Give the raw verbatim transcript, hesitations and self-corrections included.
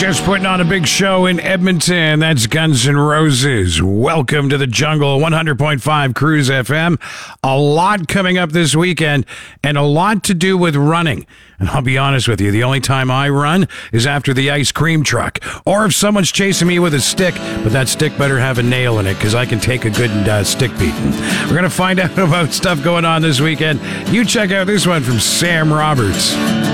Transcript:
Just putting on a big show in Edmonton. That's Guns N' Roses. Welcome to the jungle. one hundred point five Cruise F M. A lot coming up this weekend and a lot to do with running. And I'll be honest with you, the only time I run is after the ice cream truck or if someone's chasing me with a stick. But that stick better have a nail in it because I can take a good uh, stick beating. We're going to find out about stuff going on this weekend. You check out this one from Sam Roberts.